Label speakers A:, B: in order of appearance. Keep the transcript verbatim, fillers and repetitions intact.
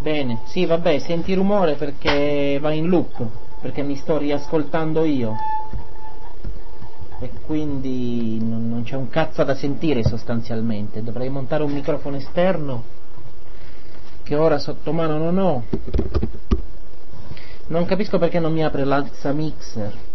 A: Bene, sì, vabbè, senti rumore perché va in loop, perché mi sto riascoltando io. E quindi non, non c'è un cazzo da sentire sostanzialmente. Dovrei montare un microfono esterno che ora sotto mano non ho. Non capisco perché non mi apre l'Alza Mixer.